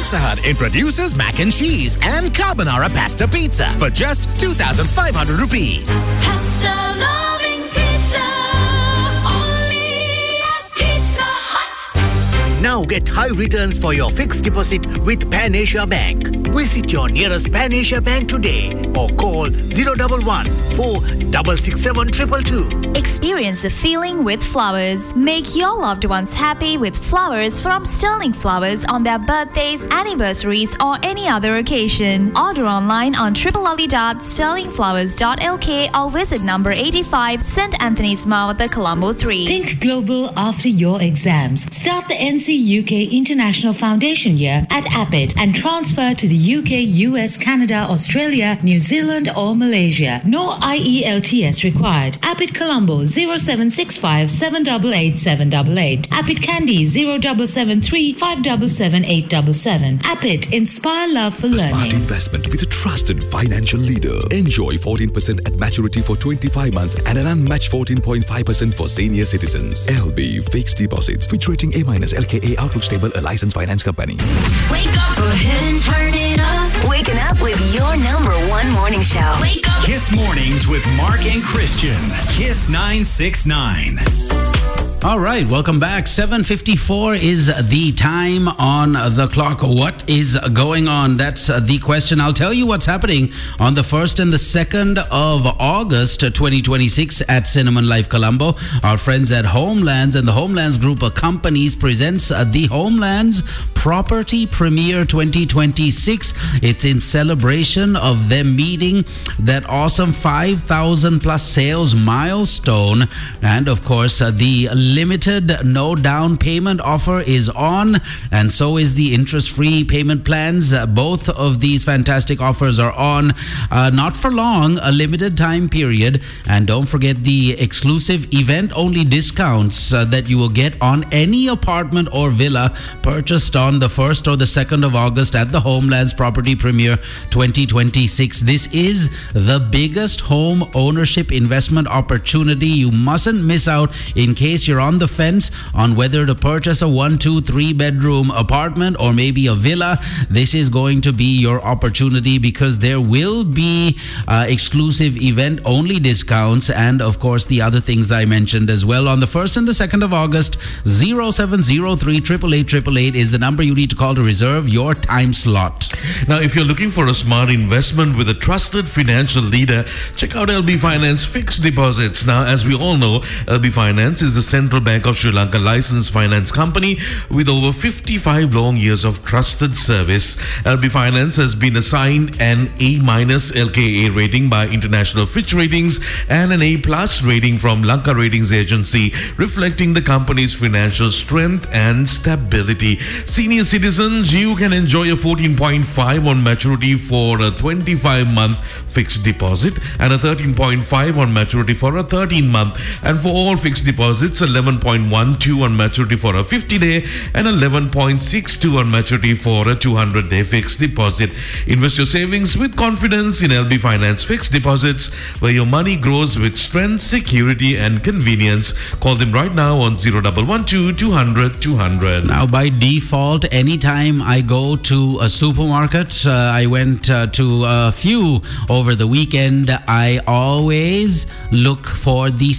Pizza Hut introduces mac and cheese and carbonara pasta pizza for just 2,500 rupees. Pasta-loving pizza, only at Pizza Hut. Now get high returns for your fixed deposit with Pan Asia Bank. Visit your nearest Pan Asia Bank today or call 011 4667 222. Experience the feeling with flowers. Make your loved ones happy with flowers from Sterling Flowers on their birthdays, anniversaries, or any other occasion. Order online on www.sterlingflowers.lk or visit number 85 St. Anthony's Mount, Colombo 3. Think global after your exams. Start the NC UK International Foundation year at APIT and transfer to the UK, US, Canada, Australia, New Zealand, or Malaysia. No IELTS required. APIT Colombo 0765 788 788. APIT Kandy 0773 577 877. APIT, inspire love for learning. Smart investment with a trusted financial leader. Enjoy 14% at maturity for 25 months and an unmatched 14.5% for senior citizens. LB Fixed Deposits, which rating A- LKA Outlook Stable, a licensed finance company. Wake up, go ahead and turn it up. Waking up with your number one morning show. Wake up. Kiss Mornings with Mark and Christian. Kiss 969. All right, welcome back. 7:54 is the time on the clock. What is going on? That's the question. I'll tell you what's happening on the 1st and the 2nd of August 2026 at Cinnamon Life Colombo. Our friends at Homelands and the Homelands Group of Companies presents the Homelands Property Premiere 2026. It's in celebration of them meeting that awesome 5,000 plus sales milestone. And of course, the limited no down payment offer is on, and so is the interest-free payment plans. Both of these fantastic offers are on, not for long, a limited time period. And don't forget the exclusive event-only discounts that you will get on any apartment or villa purchased on the 1st or the 2nd of August at the Homelands Property Premiere 2026. This is the biggest home ownership investment opportunity. You mustn't miss out. In case you're on the fence on whether to purchase a 1, 2, 3 bedroom apartment or maybe a villa, this is going to be your opportunity, because there will be exclusive event only discounts and of course the other things I mentioned as well. On the 1st and the 2nd of August, 0703 888 is the number you need to call to reserve your time slot. Now, if you're looking for a smart investment with a trusted financial leader, check out LB Finance Fixed Deposits. Now, as we all know, LB Finance is the Central Bank of Sri Lanka licensed finance company with over 55 long years of trusted service. LB Finance has been assigned an A- LKA rating by International Fitch Ratings and an A+ rating from Lanka Ratings Agency, reflecting the company's financial strength and stability. Senior citizens, you can enjoy a 14.5 on maturity for a 25-month fixed deposit and a 13.5 on maturity for a 13-month. And for all fixed deposits, 11.12 on maturity for a 50-day and 11.62 on maturity for a 200-day fixed deposit. Invest your savings with confidence in LB Finance Fixed Deposits, where your money grows with strength, security and convenience. Call them right now on 0112 200 200. Now, by default, anytime I go to a supermarket, I went to a few over the weekend, I always look for the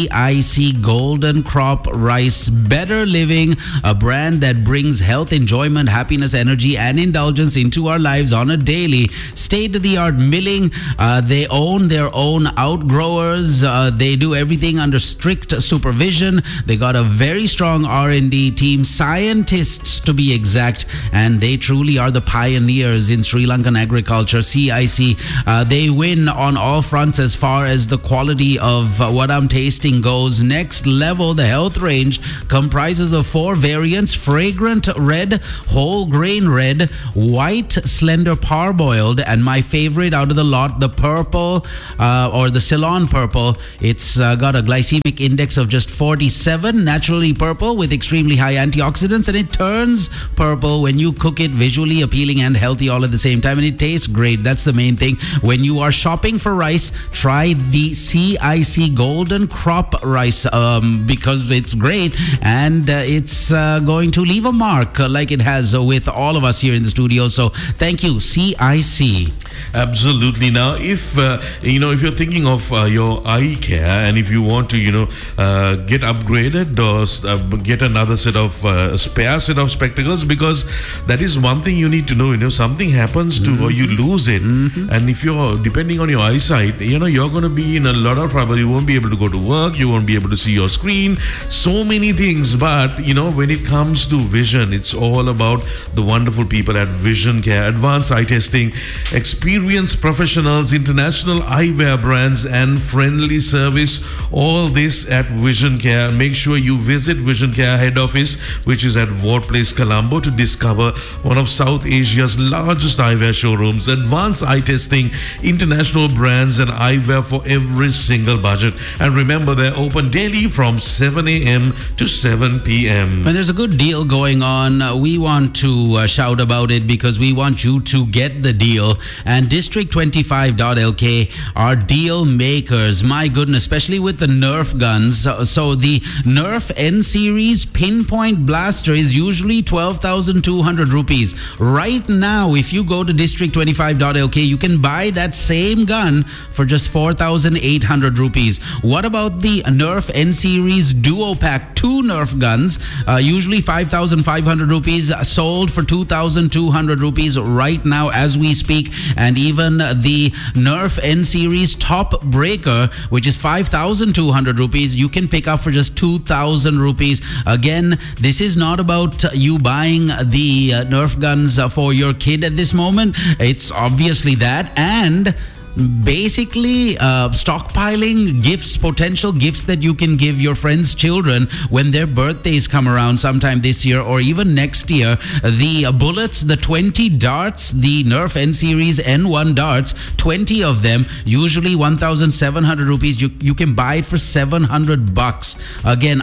CIC Golden Crop Rice. Better living, a brand that brings health, enjoyment, happiness, energy and indulgence into our lives on a daily. State-of-the-art milling. They own their own outgrowers. They do everything under strict supervision. They got a very strong R&D team, scientists to be exact, and they truly are the pioneers in Sri Lankan agriculture. CIC, they win on all fronts as far as the quality of what I'm tasting goes. Next level, the health range comprises of 4 variants: fragrant red, whole grain red, white slender parboiled, and my favorite out of the lot, the purple or the Ceylon purple. It's got a glycemic index of just 47, naturally purple with extremely high antioxidants, and it turns purple when you cook it, visually appealing and healthy all at the same time, and it tastes great. That's the main thing. When you are shopping for rice, try the CIC Golden Crop Rice because because it's great and it's going to leave a mark like it has with all of us here in the studio. So thank you, CIC. Absolutely. Now, if if you're thinking of your eye care and if you want to get upgraded or get another set of spare set of spectacles, because that is one thing you need to know. Something happens to or you lose it, and if you're depending on your eyesight, you're going to be in a lot of trouble. You won't be able to go to work, you won't be able to see your screen, so many things. But when it comes to vision, it's all about the wonderful people at Vision Care. Advanced eye testing, experienced professionals, international eyewear brands, and friendly service. All this at Vision Care. Make sure you visit Vision Care head office, which is at Ward Place, Colombo, to discover one of South Asia's largest eyewear showrooms. Advanced eye testing, international brands, and eyewear for every single budget. And remember, they're open daily from 7 a.m. to 7 p.m. When there's a good deal going on, we want to shout about it because we want you to get the deal. And District25.lk are deal makers. My goodness, especially with the Nerf guns. So the Nerf N Series Pinpoint Blaster is usually 12,200 rupees. Right now, if you go to District25.lk, you can buy that same gun for just 4,800 rupees. What about the Nerf N Series Duo Pack 2 Nerf guns? Usually 5,500 rupees, sold for 2,200 rupees right now as we speak. And even the Nerf N Series Top Breaker, which is 5,200 rupees, you can pick up for just 2,000 rupees. Again, this is not about you buying the Nerf guns for your kid at this moment. It's obviously that, and basically stockpiling gifts, potential gifts that you can give your friends' children when their birthdays come around sometime this year or even next year. The bullets, the 20 darts, the Nerf N Series N1 darts, 20 of them, usually 1,700 rupees. You can buy it for 700 bucks. Again,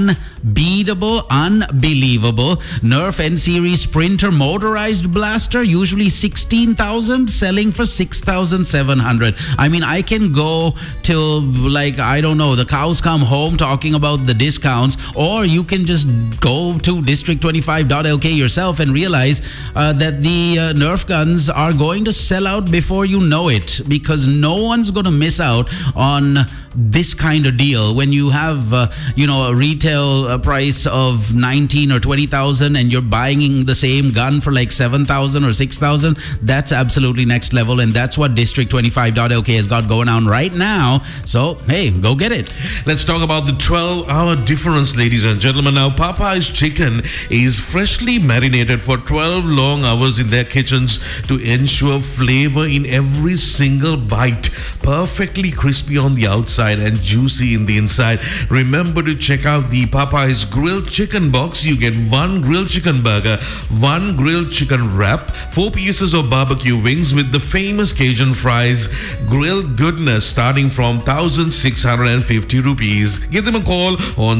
unbeatable, unbelievable. Nerf N Series Sprinter motorized blaster, usually 16,000, selling for 6,700. I mean, I can go till the cows come home talking about the discounts, or you can just go to District25.lk yourself and realize that the Nerf guns are going to sell out before you know it, because no one's going to miss out on this kind of deal. When you have a retail price of 19 or 20,000 and you're buying the same gun for like 7,000 or 6,000, that's absolutely next level, and that's what District25.lk has got going on right now. So hey, go get it. Let's talk about the 12-hour difference, ladies and gentlemen. Now, Popeye's chicken is freshly marinated for 12 long hours in their kitchens to ensure flavor in every single bite, perfectly crispy on the outside and juicy in the inside. Remember to check out the Popeye's grilled chicken box. You get 1 grilled chicken burger, 1 grilled chicken wrap, 4 pieces of barbecue wings with the famous Cajun fries, grilled goodness starting from 1,650 rupees. Give them a call on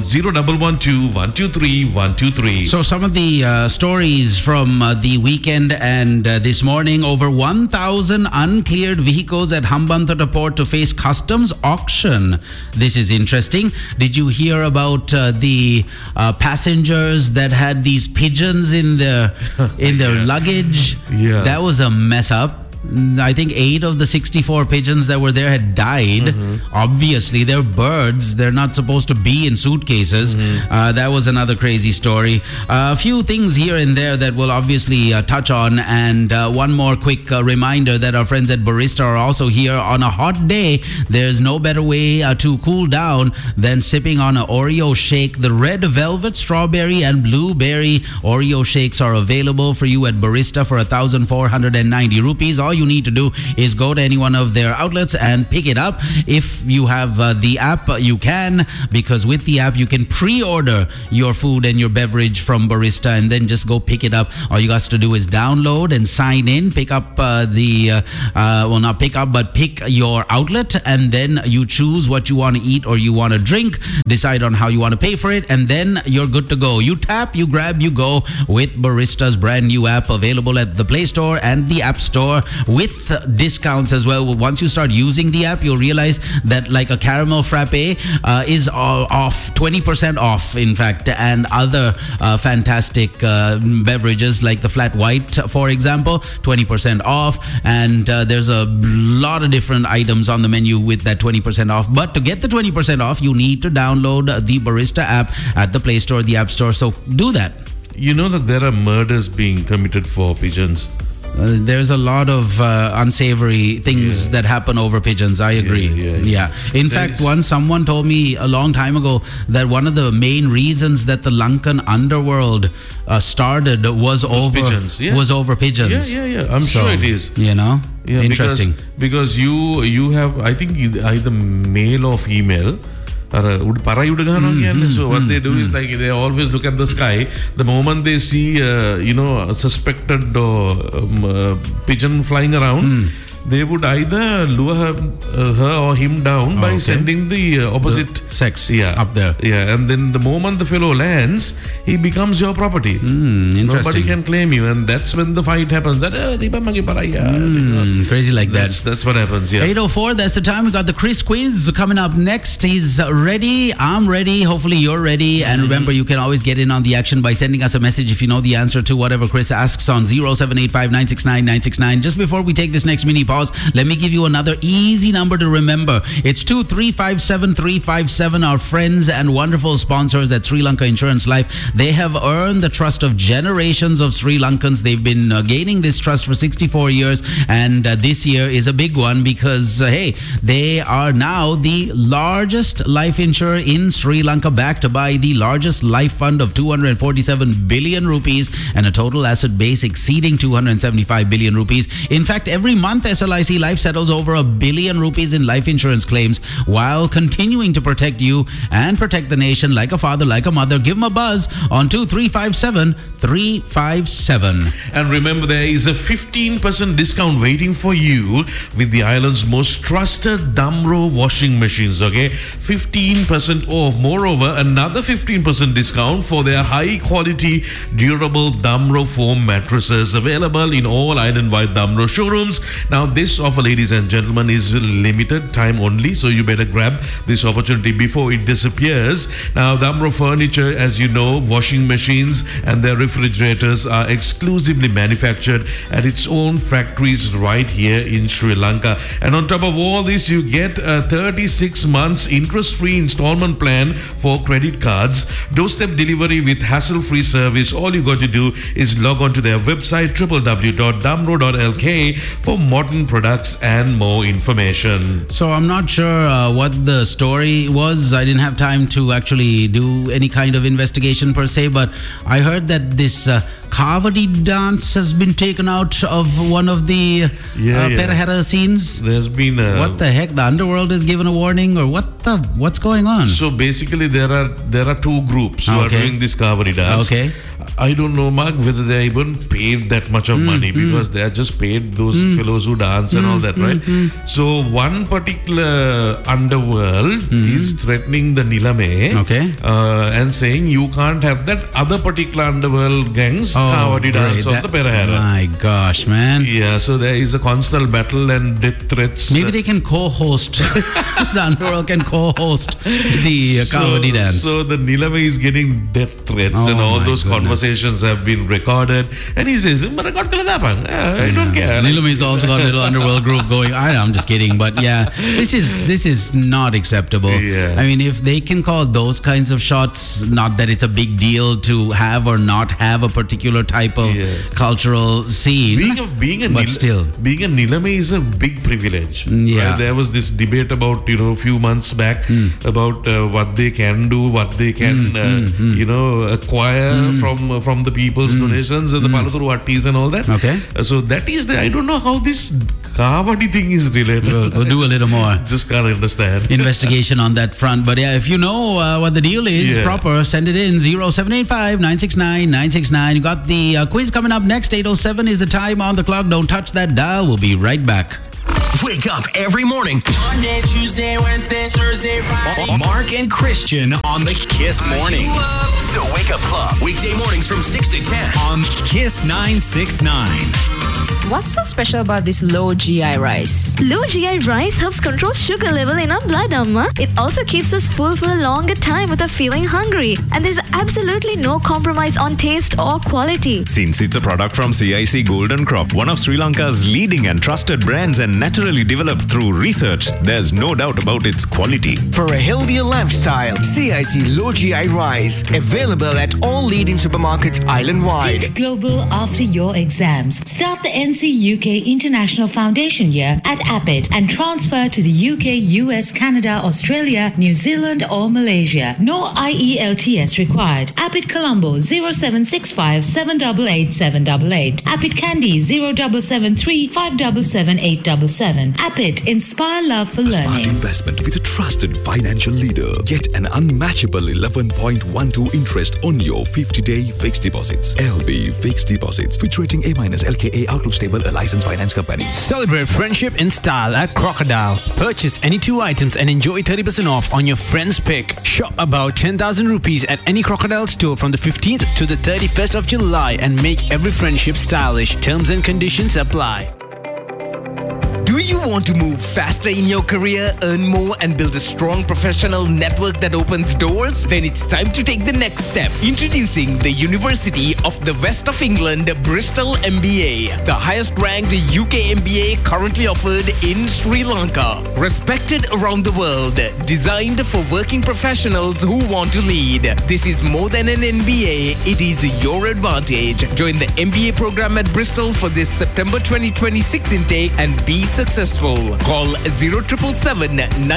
0112-123-123. So some of the stories from the weekend and this morning: over 1,000 uncleared vehicles at Hambantota Port to face customs auction. This is interesting. Did you hear about the passengers that had these pigeons in their luggage? Yeah, that was a mess up. I think 8 of the 64 pigeons that were there had died. Obviously, they're birds. They're not supposed to be in suitcases. That was another crazy story. A few things here and there that we'll obviously touch on. And one more quick reminder that our friends at Barista are also here on a hot day. There's no better way to cool down than sipping on an Oreo shake. The red velvet, strawberry, and blueberry Oreo shakes are available for you at Barista for 1,490 rupees. All you need to do is go to any one of their outlets and pick it up. If you have the app, you can, because with the app you can pre-order your food and your beverage from Barista and then just go pick it up. All you got to do is download and sign in, pick up pick your outlet, and then you choose what you want to eat or you want to drink, decide on how you want to pay for it, and then you're good to go. You tap, you grab, you go with Barista's brand new app, available at the Play Store and the App Store with discounts as well. Once you start using the app, you'll realize that like a caramel frappe is off, 20% off, in fact, and other fantastic beverages like the flat white, for example, 20% off. And there's a lot of different items on the menu with that 20% off. But to get the 20% off, you need to download the Barista app at the Play Store, the App Store. So do that. You know that there are murders being committed for pigeons. There's a lot of unsavory things that happen over pigeons. I agree. Yeah. In fact, someone told me a long time ago that one of the main reasons that the Lankan underworld started was over pigeons. Was over pigeons. Yeah. I'm sure it is. You know, interesting. Because you have, I think, either male or female. So what they do is like they always look at the sky. The moment they see a suspected pigeon flying around, they would either lure her or him down by sending the opposite sex up there. Yeah, and then the moment the fellow lands, he becomes your property. Nobody can claim you, and that's when the fight happens. Crazy like that. That's what happens. Yeah. 8:04. That's the time. We got the Chris quiz coming up next. He's ready. I'm ready. Hopefully you're ready. And remember, you can always get in on the action by sending us a message if you know the answer to whatever Chris asks on 0785969969. Just before we take this next mini pause, let me give you another easy number to remember. It's 2357357. Our friends and wonderful sponsors at Sri Lanka Insurance Life. They have earned the trust of generations of Sri Lankans. They've been gaining this trust for 64 years, and this year is a big one because they are now the largest life insurer in Sri Lanka, backed by the largest life fund of 247 billion rupees and a total asset base exceeding 275 billion rupees. In fact, every month SLIC Life settles over $1 billion rupees in life insurance claims while continuing to protect you and protect the nation like a father, like a mother. Give them a buzz on 2357357. And remember, there is a 15% discount waiting for you with the island's most trusted Damro washing machines. 15% off. Moreover, another 15% discount for their high quality, durable Damro foam mattresses available in all island-wide Damro showrooms. Now, this offer, ladies and gentlemen, is limited time only, so you better grab this opportunity before it disappears. Now, Damro Furniture, as you know, washing machines and their refrigerators are exclusively manufactured at its own factories right here in Sri Lanka. And on top of all this, you get a 36 months interest-free installment plan for credit cards, doorstep delivery with hassle-free service. All you got to do is log on to their website www.damro.lk for modern products and more information. So I'm not sure what the story was. I didn't have time to actually do any kind of investigation per se, but I heard that this Kavadi dance has been taken out of one of the Perahera scenes. There's been what the heck? The underworld is given a warning, or what's going on? So basically, there are two groups who are doing this Kavadi dance. I don't know, Mark, whether they even paid that much of money, because they are just paid those fellows who dance and all that, right? So one particular underworld is threatening the Nilame, and saying you can't have that other particular underworld gangs Kavadi dance on the Perahera. My gosh, man. Yeah, so there is a constant battle and death threats. Maybe they can co-host. The underworld can co-host the Kavadi dance. So the Nilame is getting death threats, and all those conversations have been recorded. And he says, I don't care. Nilame's also got a little underworld group going. I'm just kidding, but yeah, this is not acceptable. Yeah. I mean, if they can call those kinds of shots, not that it's a big deal to have or not have a particular type of cultural scene, being a Nilame is a big privilege. Right? There was this debate about a few months back about what they can do, what they can acquire from the people's donations and the Palaturu Attis and all that. So that is I don't know how this Kavadi thing is related. We'll do a little more. Just can't understand. Investigation on that front. But yeah, if you know what the deal is proper, send it in 0785-969-969. You got the quiz coming up next. 8:07 is the time on the clock. Don't touch that dial. We'll be right back. Wake up every morning. Monday, Tuesday, Wednesday, Thursday, Friday. Mark and Christian on the Kiss Mornings. The Wake Up Club. Weekday mornings from 6 to 10 on Kiss 969. What's so special about this low GI rice? Low GI rice helps control sugar level in our blood, Amma. It also keeps us full for a longer time without feeling hungry. And there's absolutely no compromise on taste or quality. Since it's a product from CIC Golden Crop, one of Sri Lanka's leading and trusted brands and naturally developed through research, there's no doubt about its quality. For a healthier lifestyle, CIC Low GI Rice. Available at all leading supermarkets island-wide. Think global after your exams. Start the NC UK International Foundation year at Abbott and transfer to the UK, US, Canada, Australia, New Zealand or Malaysia. No IELTS required. Abbott Colombo 0765 788 788. Abbott Kandy 0773 577 877. Abbott, inspire love for learning. Smart investment with a trusted financial leader. Get an unmatchable 11.12 interest on your 50-day fixed deposits. LB Fixed Deposits. Fitch rating A- LKA Outlook Stable, a licensed finance company. Celebrate friendship in style at Crocodile. Purchase any 2 items and enjoy 30% off on your friend's pick. Shop about 10,000 rupees at any Crocodile store from the 15th to the 31st of July and make every friendship stylish. Terms and conditions apply. Do you want to move faster in your career, earn more, and build a strong professional network that opens doors? Then it's time to take the next step. Introducing the University of the West of England, Bristol MBA, the highest ranked UK MBA currently offered in Sri Lanka. Respected around the world, designed for working professionals who want to lead. This is more than an MBA, it is your advantage. Join the MBA program at Bristol for this September 2026 intake and be successful. Call 0777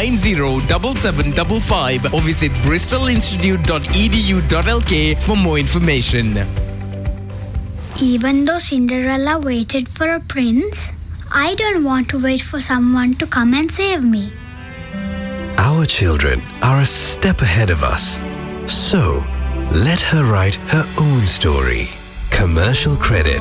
907755 or visit bristolinstitute.edu.lk for more information. Even though Cinderella waited for a prince, I don't want to wait for someone to come and save me. Our children are a step ahead of us. So, let her write her own story. Commercial credit.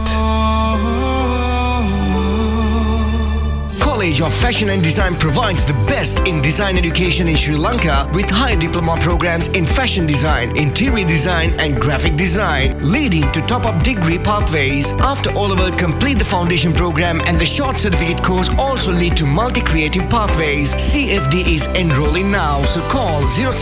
College of Fashion and Design provides the best in design education in Sri Lanka with high diploma programs in fashion design, interior design and graphic design, leading to top-up degree pathways. After O-Level, complete the foundation program and the short certificate course also lead to multi-creative pathways. CFD is enrolling now, so call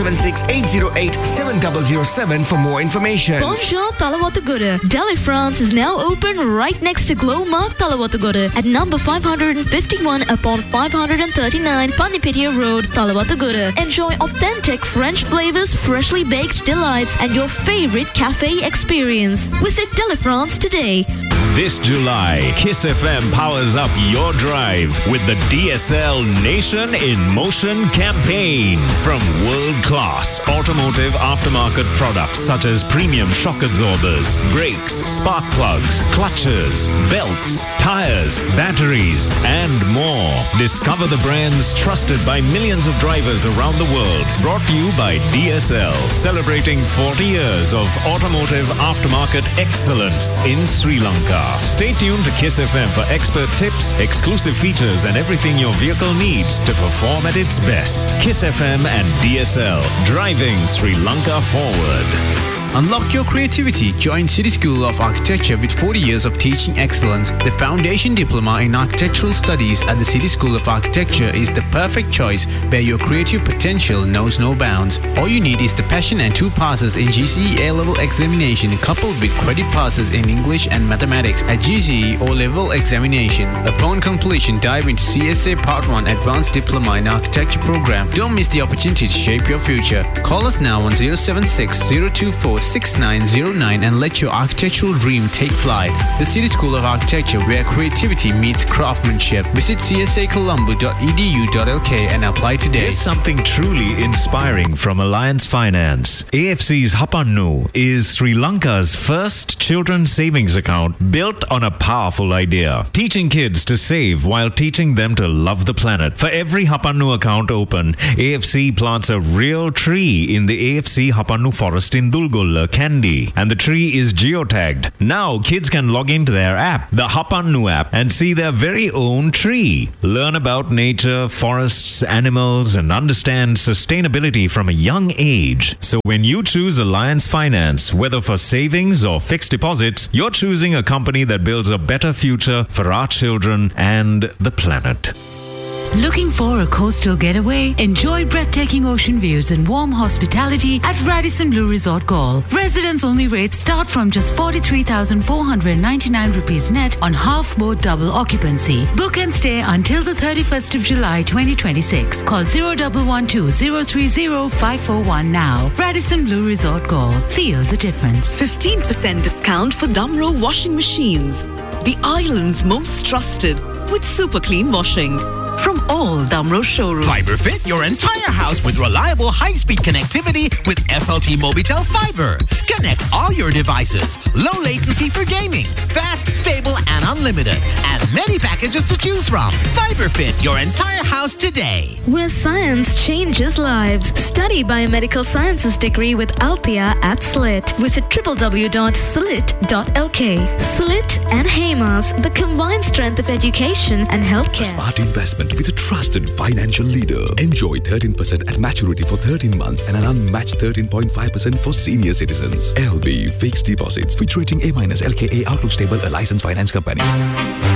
076-808-7007 for more information. Bonjour, Talawatagura. Delhi, France is now open right next to Glowmark Talawatagura at number 551 upon 539 Panipetia Road, Talawatagura. Enjoy authentic French flavors, freshly baked delights, and your favorite cafe experience. Visit Delhi, France today. This July, Kiss FM powers up your drive with the DSL Nation in Motion campaign. From world-class automotive aftermarket products such as premium shock absorbers, brakes, spark plugs, clutches, belts, tires, batteries, and more. Discover the brands trusted by millions of drivers around the world. Brought to you by DSL, celebrating 40 years of automotive aftermarket excellence in Sri Lanka. Stay tuned to Kiss FM for expert tips, exclusive features, and everything your vehicle needs to perform at its best. Kiss FM and DSL, driving Sri Lanka forward. Unlock your creativity. Join City School of Architecture with 40 years of teaching excellence. The Foundation Diploma in Architectural Studies at the City School of Architecture is the perfect choice where your creative potential knows no bounds. All you need is the passion and 2 passes in GCE A-Level examination coupled with credit passes in English and Mathematics at GCE O-Level examination. Upon completion, dive into CSA Part 1 Advanced Diploma in Architecture program. Don't miss the opportunity to shape your future. Call us now on 076-024-6909 and let your architectural dream take flight. The City School of Architecture, where creativity meets craftsmanship. Visit csacolombo.edu.lk and apply today. Here's something truly inspiring from Alliance Finance. AFC's Hapannu is Sri Lanka's first children's savings account built on a powerful idea. Teaching kids to save while teaching them to love the planet. For every Hapannu account open, AFC plants a real tree in the AFC Hapannu forest in Dulgolla. solar candy. And the tree is geotagged. Now kids can log into their app, the Hapannu app, and see their very own tree. Learn about nature, forests, animals, and understand sustainability from a young age. So when you choose Alliance Finance, whether for savings or fixed deposits, you're choosing a company that builds a better future for our children and the planet. Looking for a coastal getaway? Enjoy breathtaking ocean views and warm hospitality at Radisson Blue Resort Galle. Residents-only rates start from just 43,499 rupees net on half-boat double occupancy. Book and stay until the 31st of July 2026. Call 0112-030-541 now. Radisson Blue Resort Galle. Feel the difference. 15% discount for Damro washing machines. The island's most trusted with super clean washing. From all Damro showrooms. FiberFit your entire house with reliable high-speed connectivity with SLT Mobitel Fiber. Connect all your devices. Low latency for gaming. Fast, stable, and unlimited. And many packages to choose from. FiberFit your entire house today. Where science changes lives. Study biomedical sciences degree with Althea at SLIT. Visit www.slit.lk. SLIT and HEMAS, the combined strength of education and healthcare. Smart investment with a trusted financial leader. Enjoy 13% at maturity for 13 months and an unmatched 13.5% for senior citizens. LB Fixed Deposits, which rating A- LKA Outlook Stable, a licensed finance company.